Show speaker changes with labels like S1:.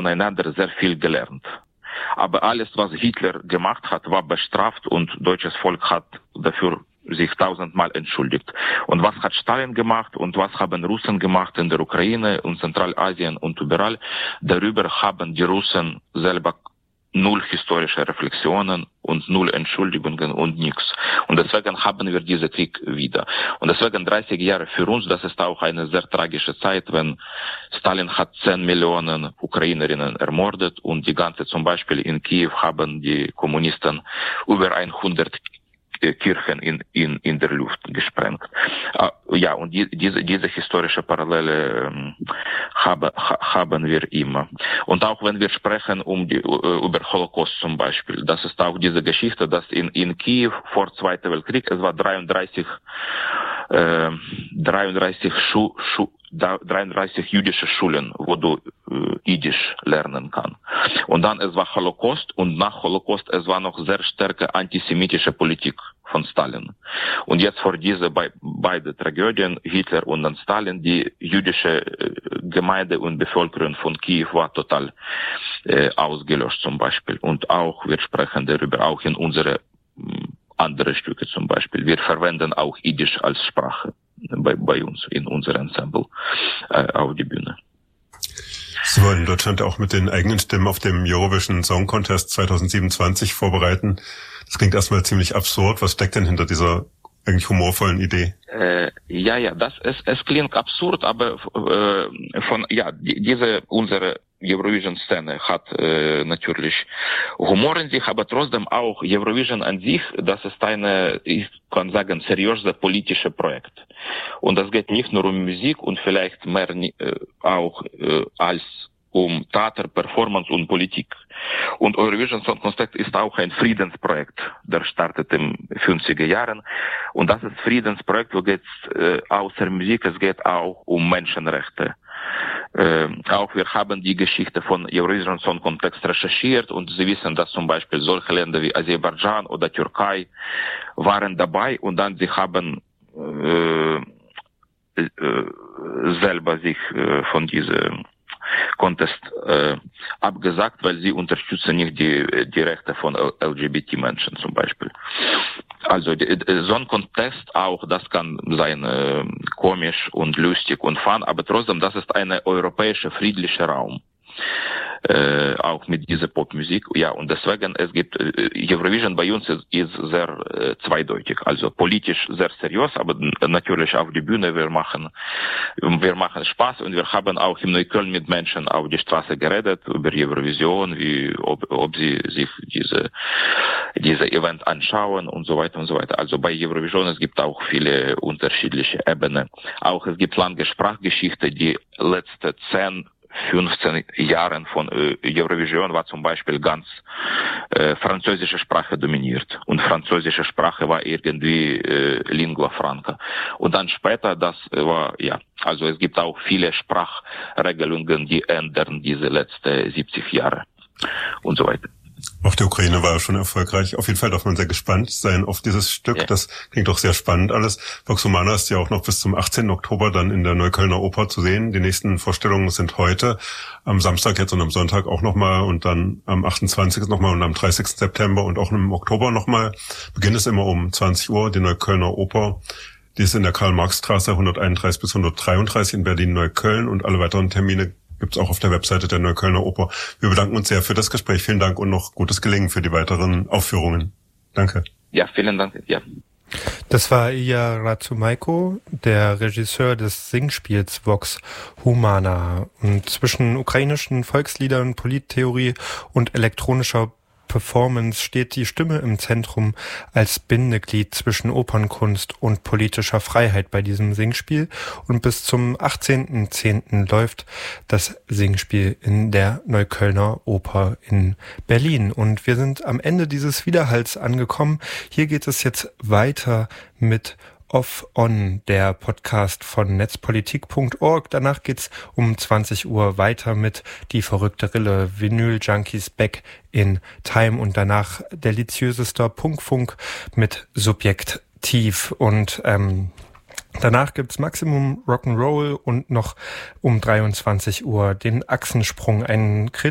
S1: voneinander sehr viel gelernt. Aber alles, was Hitler gemacht hat, war bestraft und deutsches Volk hat dafür sich 1000-mal entschuldigt. Und was hat Stalin gemacht und was haben Russen gemacht in der Ukraine und Zentralasien und überall? Darüber haben die Russen selber null historische Reflexionen und null Entschuldigungen und nichts. Und deswegen haben wir diesen Krieg wieder. Und deswegen 30 Jahre für uns, das ist auch eine sehr tragische Zeit, wenn Stalin hat 10 Millionen Ukrainerinnen ermordet und die ganze, zum Beispiel in Kiew haben die Kommunisten über 100 Kirchen in der Luft gesprengt. Ja, und diese historische Parallele haben wir immer. Und auch wenn wir sprechen über Holocaust zum Beispiel, das ist auch diese Geschichte, dass in Kiew vor Zweiten Weltkrieg, es war 33 jüdische Schulen, wo du Jiddisch lernen kannst. Und dann es war Holocaust und nach Holocaust es war noch sehr starke antisemitische Politik von Stalin. Und jetzt vor diese beide Tragödien, Hitler und dann Stalin, die jüdische Gemeinde und Bevölkerung von Kiew war total ausgelöscht zum Beispiel. Und auch, wir sprechen darüber auch in unsere andere Stücke zum Beispiel. Wir verwenden auch Jiddisch als Sprache bei uns in unserem Ensemble auf die Bühne.
S2: Sie wollen in Deutschland auch mit den eigenen Stimmen auf dem Eurovision Song Contest 2027 vorbereiten. Das klingt erstmal ziemlich absurd. Was steckt denn hinter dieser eigentlich humorvollen Idee?
S1: Es klingt absurd, aber unsere Eurovision-Szene hat natürlich Humor in sich, aber trotzdem auch Eurovision an sich, das ist ich kann sagen, seriöse politische Projekt. Und das geht nicht nur um Musik und vielleicht mehr auch als um Theater, Performance und Politik. Und Eurovision Song Contest ist auch ein Friedensprojekt, der startet in 50er Jahren. Und das ist Friedensprojekt, wo geht außer Musik, es geht auch um Menschenrechte. Auch wir haben die Geschichte von Eurovision Song Contest recherchiert und Sie wissen, dass zum Beispiel solche Länder wie Aserbaidschan oder Türkei waren dabei und dann sie haben selber sich von diesem Contest abgesagt, weil sie unterstützen nicht die Rechte von LGBT-Menschen zum Beispiel. Also so ein Contest auch, das kann sein komisch und lustig und fun, aber trotzdem, das ist ein europäischer friedlicher Raum. Auch mit dieser Popmusik. Ja, und deswegen, es gibt, Eurovision bei uns ist sehr zweideutig. Also politisch sehr seriös, aber natürlich auf die Bühne, wir machen Spaß und wir haben auch in Neukölln mit Menschen auf die Straße geredet über Eurovision, ob sie sich diese Event anschauen und so weiter und so weiter. Also bei Eurovision, es gibt auch viele unterschiedliche Ebenen. Auch es gibt lange Sprachgeschichte, die letzte 15 Jahren von Eurovision war zum Beispiel ganz französische Sprache dominiert. Und französische Sprache war irgendwie Lingua Franca. Und dann später, das war, also es gibt auch viele Sprachregelungen, die ändern diese letzten 70 Jahre und so weiter.
S2: Auch die Ukraine war ja schon erfolgreich. Auf jeden Fall darf man sehr gespannt sein auf dieses Stück. Ja. Das klingt doch sehr spannend alles. Vox Humana ist ja auch noch bis zum 18. Oktober dann in der Neuköllner Oper zu sehen. Die nächsten Vorstellungen sind heute, am Samstag jetzt und am Sonntag auch nochmal und dann am 28. nochmal und am 30. September und auch im Oktober nochmal. Beginn ist immer um 20 Uhr, die Neuköllner Oper. Die ist in der Karl-Marx-Straße 131 bis 133 in Berlin-Neukölln und alle weiteren Termine gibt's auch auf der Webseite der Neuköllner Oper. Wir bedanken uns sehr für das Gespräch. Vielen Dank und noch gutes Gelingen für die weiteren Aufführungen. Danke.
S1: Ja, vielen Dank. Ja.
S3: Das war Ilya Ratsumaiko, der Regisseur des Singspiels Vox Humana. Und zwischen ukrainischen Volksliedern, Polittheorie und elektronischer Performance steht die Stimme im Zentrum als Bindeglied zwischen Opernkunst und politischer Freiheit bei diesem Singspiel. Und bis zum 18.10. läuft das Singspiel in der Neuköllner Oper in Berlin. Und wir sind am Ende dieses Widerhalls angekommen. Hier geht es jetzt weiter mit Off On, der Podcast von netzpolitik.org. Danach geht's um 20 Uhr weiter mit Die verrückte Rille, Vinyl Junkies Back in Time und danach deliziösester Punkfunk mit Subjektiv und danach gibt's Maximum Rock'n'Roll und noch um 23 Uhr den Achsensprung, ein